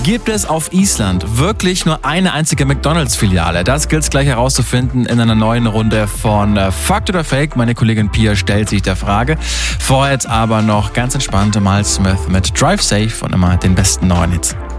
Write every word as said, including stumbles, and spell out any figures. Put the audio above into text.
Gibt es auf Island wirklich nur eine einzige McDonalds-Filiale? Das gilt es gleich herauszufinden in einer neuen Runde von Fakt oder Fake. Meine Kollegin Pia stellt sich der Frage. Vorher jetzt aber noch ganz entspannt Miles Smith mit Drive Safe und immer den besten neuen Hits.